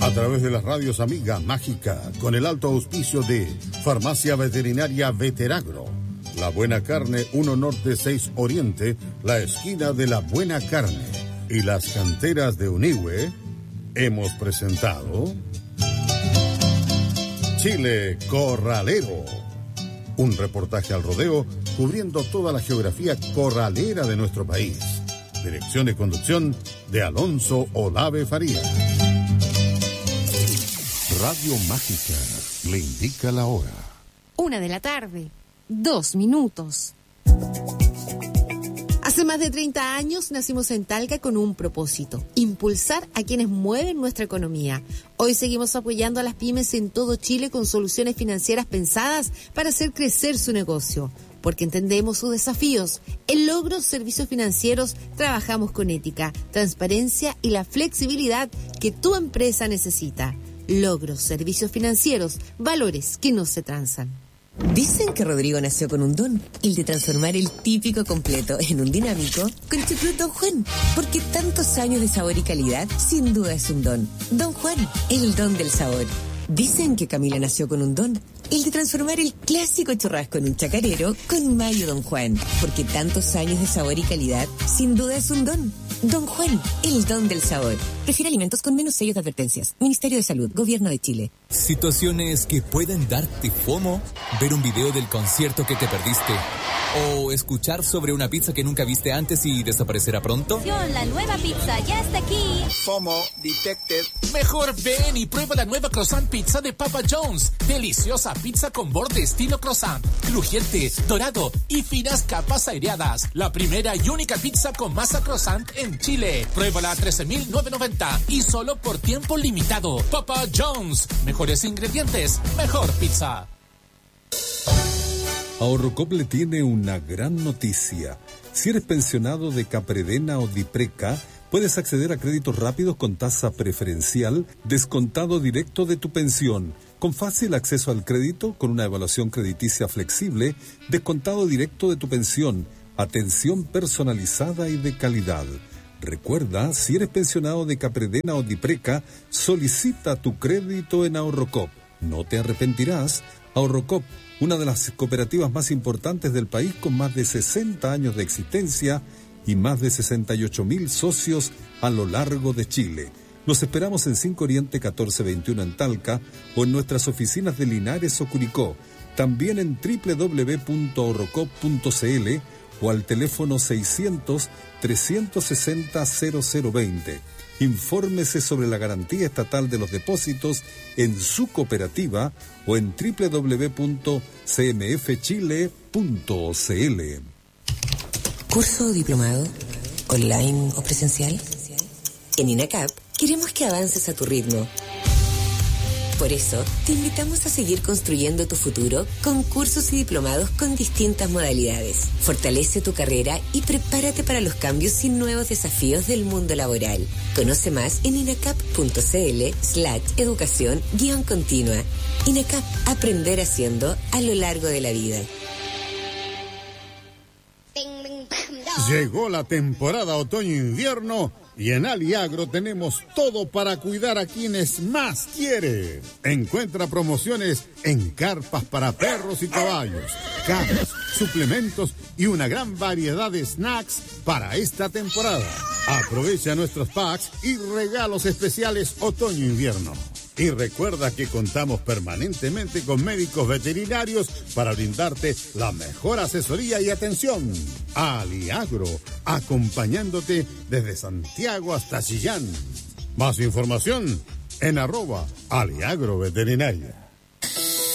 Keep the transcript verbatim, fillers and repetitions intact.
A través de las radios Amiga Mágica, con el alto auspicio de Farmacia Veterinaria Veteragro, La Buena Carne uno Norte seis Oriente, la esquina de La Buena Carne, y las canteras de Unihue, hemos presentado Chile Corralero, un reportaje al rodeo cubriendo toda la geografía corralera de nuestro país. Dirección y conducción de Alonso Olave Farías. Radio Mágica le indica la hora. Una de la tarde, dos minutos. Hace más de treinta años nacimos en Talca con un propósito: impulsar a quienes mueven nuestra economía. Hoy seguimos apoyando a las pymes en todo Chile con soluciones financieras pensadas para hacer crecer su negocio. Porque entendemos sus desafíos. En Logros Servicios Financieros trabajamos con ética, transparencia y la flexibilidad que tu empresa necesita. Logros Servicios Financieros, valores que no se transan. Dicen que Rodrigo nació con un don, el de transformar el típico completo en un dinámico con Chucrut Don Juan, porque tantos años de sabor y calidad sin duda es un don. Don Juan, el don del sabor. Dicen que Camila nació con un don, el de transformar el clásico churrasco en un chacarero con mayo Don Juan, porque tantos años de sabor y calidad sin duda es un don. Don Juan, el don del sabor. Prefiere alimentos con menos sellos de advertencias. Ministerio de Salud, Gobierno de Chile. Situaciones que pueden darte FOMO. Ver un video del concierto que te perdiste. O escuchar sobre una pizza que nunca viste antes y desaparecerá pronto. La nueva pizza ya está aquí. FOMO detected. Mejor ven y prueba la nueva croissant pizza de Papa John's. Deliciosa pizza con borde estilo croissant, crujiente, dorado y finas capas aireadas. La primera y única pizza con masa croissant en Chile. Pruébala a trece mil novecientos noventa y solo por tiempo limitado. Papa John's. Mejores ingredientes, mejor pizza. Ahorrocop le tiene una gran noticia. Si eres pensionado de Capredena o Dipreca, puedes acceder a créditos rápidos con tasa preferencial, descontado directo de tu pensión, con fácil acceso al crédito, con una evaluación crediticia flexible, descontado directo de tu pensión, atención personalizada y de calidad. Recuerda, si eres pensionado de Capredena o Dipreca, solicita tu crédito en Ahorrocop. No te arrepentirás. Ahorrocop, una de las cooperativas más importantes del país con más de sesenta años de existencia y más de sesenta y ocho mil socios a lo largo de Chile. Los esperamos en cinco Oriente catorce veintiuno en Talca o en nuestras oficinas de Linares o Curicó. También en doble u doble u doble u punto ahorrocop punto c l o al teléfono seiscientos, trescientos sesenta, cero cero veinte. Infórmese sobre la garantía estatal de los depósitos en su cooperativa o en doble u doble u doble u punto c m f chile punto c l. ¿Curso o diplomado? ¿Online o presencial? En INACAP queremos que avances a tu ritmo. Por eso, te invitamos a seguir construyendo tu futuro con cursos y diplomados con distintas modalidades. Fortalece tu carrera y prepárate para los cambios y nuevos desafíos del mundo laboral. Conoce más en inacap punto c l slash educación guión continua. INACAP, aprender haciendo a lo largo de la vida. Llegó la temporada otoño-invierno y en Aliagro tenemos todo para cuidar a quienes más quiere. Encuentra promociones en carpas para perros y caballos, camas, suplementos y una gran variedad de snacks para esta temporada. Aprovecha nuestros packs y regalos especiales otoño-invierno. Y recuerda que contamos permanentemente con médicos veterinarios para brindarte la mejor asesoría y atención. Aliagro, acompañándote desde Santiago hasta Chillán. Más información en arroba Aliagro Veterinaria.